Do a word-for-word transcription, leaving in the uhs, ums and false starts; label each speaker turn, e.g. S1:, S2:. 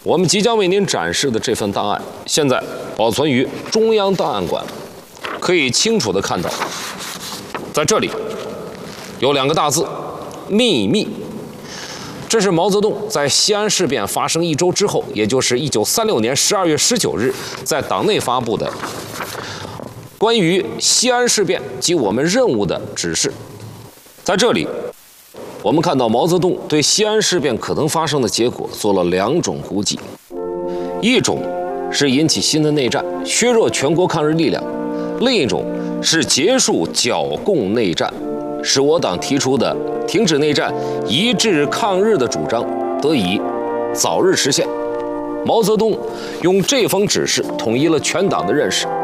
S1: 我们即将为您展示的这份档案，现在保存于中央档案馆，可以清楚地看到，在这里有两个大字“秘密”。这是毛泽东在西安事变发生一周之后，也就是一九三六年十二月十九日，在党内发布的关于西安事变及我们任务的指示。在这里，我们看到毛泽东对西安事变可能发生的结果做了两种估计，一种是引起新的内战，削弱全国抗日力量；另一种是结束剿共内战，使我党提出的停止内战、一致抗日的主张得以早日实现。毛泽东用这封指示统一了全党的认识。